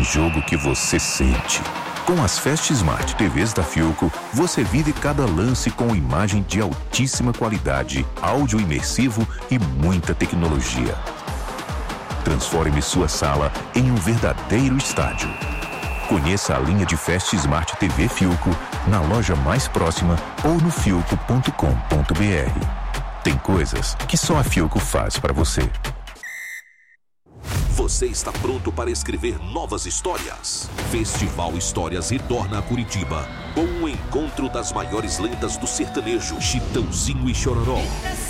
jogo que você sente. Com as Fast Smart TVs da Philco, você vive cada lance com imagem de altíssima qualidade, áudio imersivo e muita tecnologia. Transforme sua sala em um verdadeiro estádio. Conheça a linha de Fast Smart TV Philco na loja mais próxima ou no philco.com.br. Tem coisas que só a Philco faz para você. Você está pronto para escrever novas histórias? Festival Histórias retorna a Curitiba com o encontro das maiores lendas do sertanejo, Chitãozinho e Chororó.